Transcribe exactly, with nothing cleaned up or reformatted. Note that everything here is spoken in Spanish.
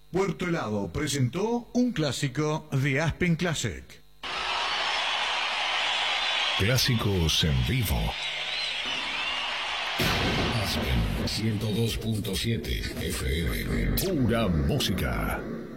Puerto Helado presentó un clásico de Aspen Classic. Clásicos en vivo. Aspen ciento dos punto siete F M. Pura música.